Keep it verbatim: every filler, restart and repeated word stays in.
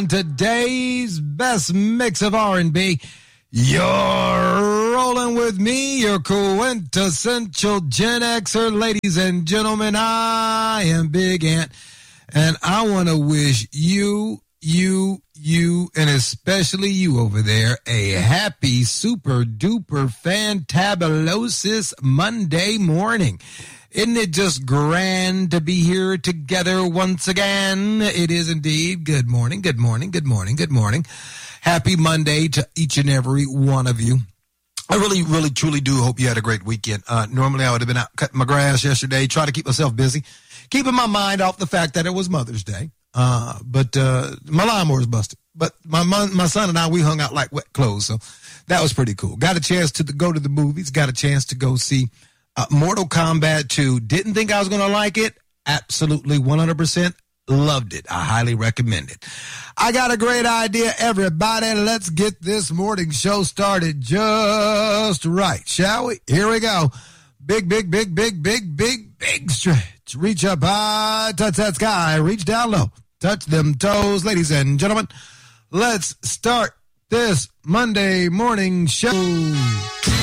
Today's best mix of R and B. You're rolling with me, your quintessential Gen Xer. Ladies and gentlemen, I am Big Ant, and I want to wish you, you, you, and especially you over there, a happy, super duper, fantabulosis Monday morning. Isn't it just grand to be here together once again? It is indeed. Good morning, good morning, good morning, good morning. Happy Monday to each and every one of you. I really, really, truly do hope you had a great weekend. Uh, normally I would have been out cutting my grass yesterday, trying to keep myself busy, keeping my mind off the fact that it was Mother's Day. Uh, but uh, my lawnmower's busted. But my my son and I, we hung out like wet clothes, so that was pretty cool. Got a chance to go to the movies, got a chance to go see Uh, Mortal Kombat two. Didn't think I was going to like it. Absolutely one hundred percent loved it. I highly recommend it. I got a great idea, everybody. Let's get this morning show started just right, shall we? Here we go. Big, big, big, big, big, big, big stretch. Reach up high, touch that sky, reach down low, touch them toes. Ladies and gentlemen, let's start this Monday morning show.